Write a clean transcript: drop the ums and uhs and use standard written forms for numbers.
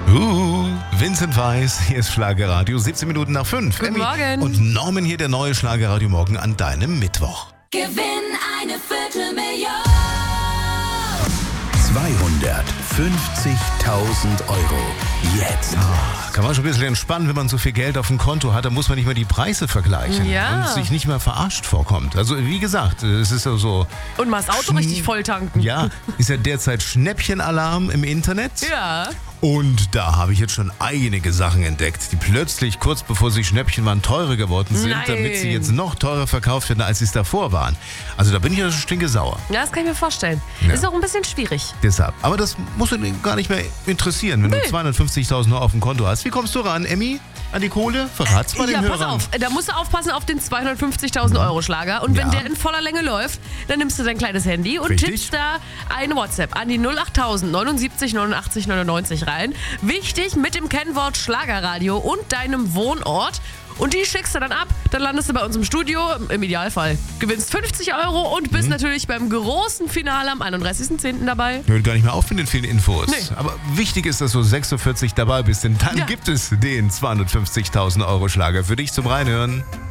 Vincent Weiss, hier ist Schlagerradio, 17 Minuten nach 5. Guten Morgen. Und Norman hier, der neue Schlagerradio Morgen an deinem Mittwoch. Gewinn eine Viertelmillion. 250.000 Euro. Jetzt. Kann man schon ein bisschen entspannen, wenn man so viel Geld auf dem Konto hat, dann muss man nicht mehr die Preise vergleichen Ja. und sich nicht mehr verarscht vorkommt. Also wie gesagt, es ist ja so... Und mal das Auto richtig voll tanken. Ja, ist ja derzeit Schnäppchenalarm im Internet. Ja. Und da habe ich jetzt schon einige Sachen entdeckt, die plötzlich kurz bevor sie Schnäppchen waren teurer geworden sind, Nein. damit sie jetzt noch teurer verkauft werden, als sie es davor waren. Also da bin ich ja stinkesauer. Ja, das kann ich mir vorstellen. Ja. Ist auch ein bisschen schwierig. Deshalb. Aber das muss ihn gar nicht mehr interessieren, wenn du 250.000 Euro auf dem Konto hast. Wie kommst du ran, Emmy? An die Kohle? Verrat's mal den Ja, pass Hörern. auf. Da musst du aufpassen auf den 250.000 Euro Schlager. Und wenn Ja. der in voller Länge läuft, dann nimmst du dein kleines Handy und Richtig. tippst da eine WhatsApp an die 08000 79 89 99 rein. Wichtig mit dem Kennwort Schlagerradio und deinem Wohnort. Und die schickst du dann ab, dann landest du bei uns im Studio, im Idealfall. Gewinnst 50 Euro und bist natürlich beim großen Finale am 31.10. dabei. Hört gar nicht mehr auf mit den vielen Infos. Nee. Aber wichtig ist, dass du 46 dabei bist, denn dann Ja. gibt es den 250.000 Euro Schlager für dich zum Reinhören.